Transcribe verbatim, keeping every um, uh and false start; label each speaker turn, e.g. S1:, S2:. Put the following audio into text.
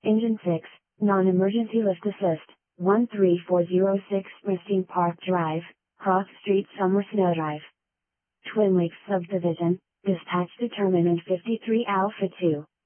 S1: Engine six, Non-Emergency Lift Assist, one three four zero six Pristine Park Drive, Cross Street, Summer Snow Drive. Twin Lakes Subdivision, Dispatch Determinant fifty-three Alpha two.